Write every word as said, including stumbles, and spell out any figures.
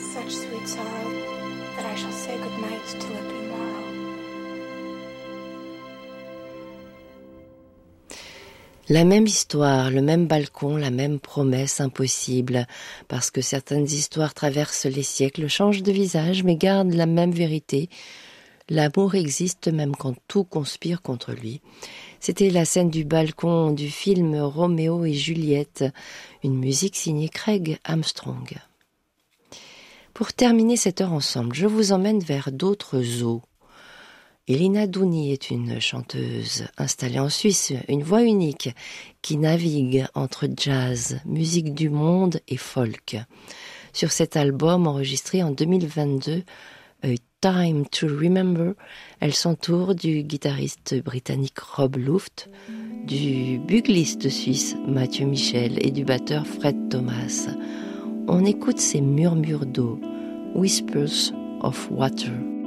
such sweet sorrow that I shall say good night till it be morrow. La même histoire, le même balcon, la même promesse impossible, parce que certaines histoires traversent les siècles, changent de visage, mais gardent la même vérité. L'amour existe même quand tout conspire contre lui. C'était la scène du balcon du film Roméo et Juliette, une musique signée Craig Armstrong. Pour terminer cette heure ensemble, je vous emmène vers d'autres eaux. Elina Douni est une chanteuse installée en Suisse, une voix unique qui navigue entre jazz, musique du monde et folk. Sur cet album enregistré en deux mille vingt-deux, A Time to Remember, elle s'entoure du guitariste britannique Rob Luft, du bugliste suisse Mathieu Michel et du batteur Fred Thomas. On écoute ces murmures d'eau, Whispers of Water.